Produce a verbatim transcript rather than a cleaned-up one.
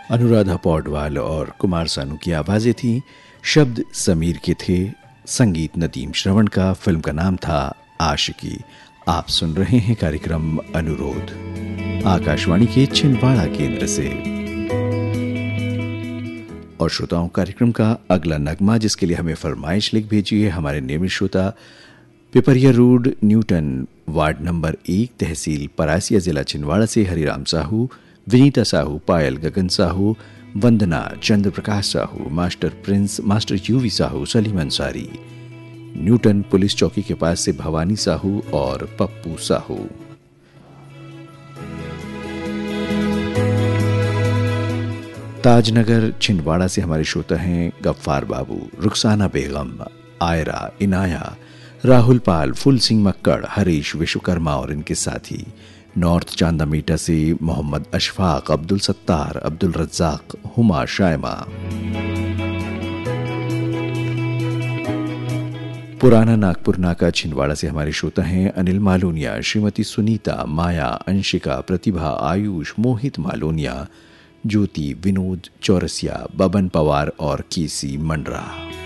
अनुराधा पौडवाल और कुमार सानू की आवाज़ें थीं। शब्द समीर के थे, संगीत नदीम श्रवण का। फिल्म का नाम था आशिकी। आप सुन रहे हैं कार्यक्रम अनुरोध आकाशवाणी के छिंदवाड़ा केंद्र से। और श्रोताओं, कार्यक्रम का अगला नगमा जिसके लिए हमें फरमाइश लिख भेजी है हमारे नियमित श्रोता Pipariya road, Newton, ward number एक, तहसील परासिया, जिला छिंदवाड़ा से हरिराम साहू, विनीता साहू, पायल, गगन साहू, वंदना, चंद्र Prakash Sahu, master Prince, master UV Sahu, Salim Ansari, Newton police चौकी के पास से भवानी साहू और पप्पू साहू। ताजनगर छिंदवाड़ा से हमारे श्रोता हैं गफ्फार बाबू, रुखसाना बेगम, आयरा, इनाया, राहुल पाल, फुल सिंह मक्कड़, हरीश विश्वकर्मा और इनके साथी। नॉर्थ चांदामीटा से मोहम्मद अशफाक, अब्दुल सत्तार, अब्दुल रज्जाक, हुमा, शायमा। पुराना नागपुर नाका छिंदवाड़ा से हमारे श्रोता हैं अनिल मालोनिया, श्रीमती सुनीता, माया, अंशिका, प्रतिभा, आयुष, मोहित मालोनिया, ज्योति, विनोद चौरसिया, बबन पवार और केसी मंडरा।